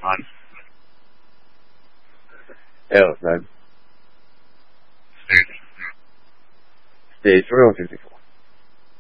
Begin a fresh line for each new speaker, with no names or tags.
On.
L, son.
Stage.
Stage 3 or 64?